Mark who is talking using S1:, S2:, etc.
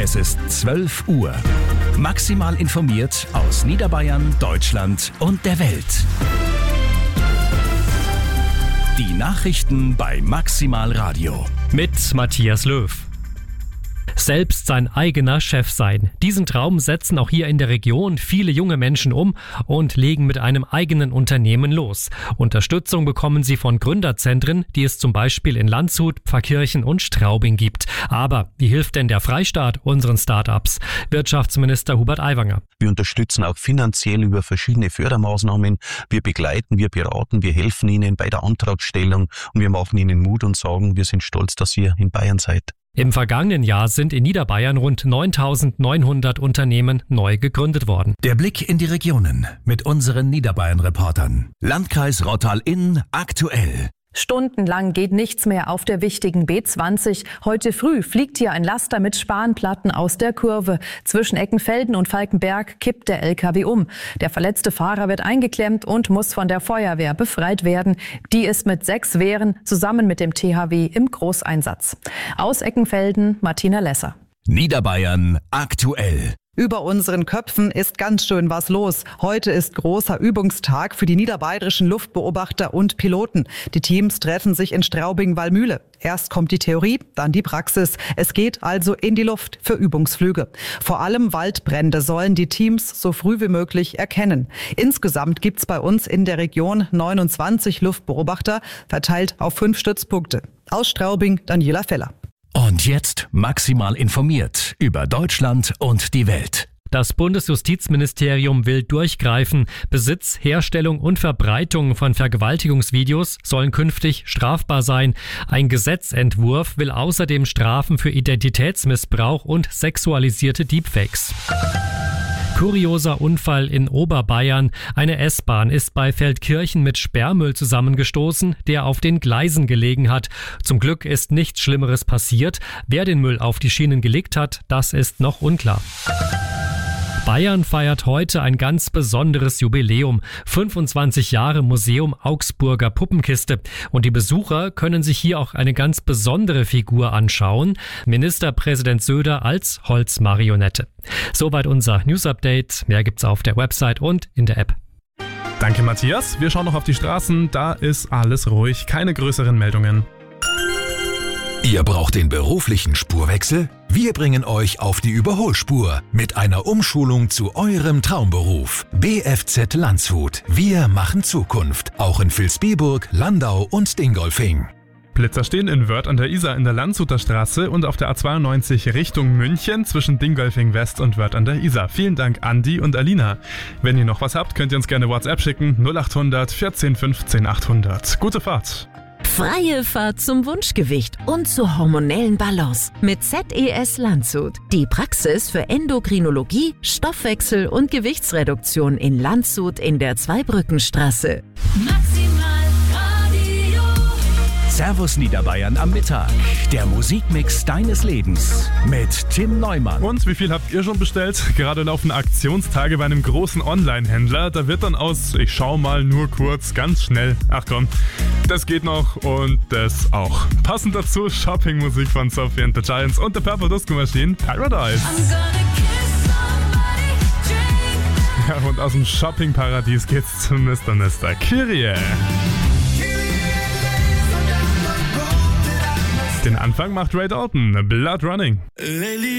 S1: Es ist 12 Uhr. Maximal informiert aus Niederbayern, Deutschland und der Welt. Die Nachrichten bei Maximal Radio.
S2: Mit Matthias Löw. Selbst sein eigener Chef sein. Diesen Traum setzen auch hier in der Region viele junge Menschen um und legen mit einem eigenen Unternehmen los. Unterstützung bekommen sie von Gründerzentren, die es zum Beispiel in Landshut, Pfarrkirchen und Straubing gibt. Aber wie hilft denn der Freistaat unseren Start-ups? Wirtschaftsminister Hubert Aiwanger.
S3: Wir unterstützen auch finanziell über verschiedene Fördermaßnahmen. Wir begleiten, wir beraten, wir helfen ihnen bei der Antragstellung und wir machen ihnen Mut und sagen, wir sind stolz, dass ihr in Bayern seid.
S2: Im vergangenen Jahr sind in Niederbayern rund 9.900 Unternehmen neu gegründet worden.
S1: Der Blick in die Regionen mit unseren Niederbayern-Reportern. Landkreis Rottal-Inn aktuell.
S4: Stundenlang geht nichts mehr auf der wichtigen B20. Heute früh fliegt hier ein Laster mit Spanplatten aus der Kurve. Zwischen Eckenfelden und Falkenberg kippt der LKW um. Der verletzte Fahrer wird eingeklemmt und muss von der Feuerwehr befreit werden. Die ist mit 6 Wehren zusammen mit dem THW im Großeinsatz. Aus Eckenfelden Martina Lesser.
S1: Niederbayern aktuell.
S5: Über unseren Köpfen ist ganz schön was los. Heute ist großer Übungstag für die niederbayerischen Luftbeobachter und Piloten. Die Teams treffen sich in Straubing-Wallmühle. Erst kommt die Theorie, dann die Praxis. Es geht also in die Luft für Übungsflüge. Vor allem Waldbrände sollen die Teams so früh wie möglich erkennen. Insgesamt gibt's bei uns in der Region 29 Luftbeobachter, verteilt auf 5 Stützpunkte. Aus Straubing Daniela Feller.
S1: Und jetzt maximal informiert über Deutschland und die Welt.
S2: Das Bundesjustizministerium will durchgreifen. Besitz, Herstellung und Verbreitung von Vergewaltigungsvideos sollen künftig strafbar sein. Ein Gesetzentwurf will außerdem Strafen für Identitätsmissbrauch und sexualisierte Deepfakes. Kurioser Unfall in Oberbayern. Eine S-Bahn ist bei Feldkirchen mit Sperrmüll zusammengestoßen, der auf den Gleisen gelegen hat. Zum Glück ist nichts Schlimmeres passiert. Wer den Müll auf die Schienen gelegt hat, das ist noch unklar. Bayern feiert heute ein ganz besonderes Jubiläum. 25 Jahre Museum Augsburger Puppenkiste. Und die Besucher können sich hier auch eine ganz besondere Figur anschauen. Ministerpräsident Söder als Holzmarionette. Soweit unser News-Update. Mehr gibt's auf der Website und in der App.
S6: Danke, Matthias. Wir schauen noch auf die Straßen. Da ist alles ruhig. Keine größeren Meldungen.
S1: Ihr braucht den beruflichen Spurwechsel? Wir bringen euch auf die Überholspur mit einer Umschulung zu eurem Traumberuf. BFZ Landshut. Wir machen Zukunft. Auch in Vilsbiburg, Landau und Dingolfing.
S6: Blitzer stehen in Wörth an der Isar in der Landshuter Straße und auf der A92 Richtung München zwischen Dingolfing West und Wörth an der Isar. Vielen Dank Andi und Alina. Wenn ihr noch was habt, könnt ihr uns gerne WhatsApp schicken. 0800 14 15 800. Gute Fahrt.
S7: Freie Fahrt zum Wunschgewicht und zur hormonellen Balance mit ZES Landshut. Die Praxis für Endokrinologie, Stoffwechsel und Gewichtsreduktion in Landshut in der Zweibrückenstraße.
S1: Servus Niederbayern am Mittag. Der Musikmix deines Lebens mit Tim Neumann.
S6: Und wie viel habt ihr schon bestellt? Gerade laufen Aktionstage bei einem großen Online-Händler. Da wird dann aus, ich schau mal nur kurz, ganz schnell. Ach komm, das geht noch und das auch. Passend dazu Shopping-Musik von Sophie and the Giants und The Purple Disco Machine, Paradise. Ja, und aus dem Shopping-Paradies geht's zu Mr. Kyrie. Den Anfang macht Ray Dalton, Blood Running.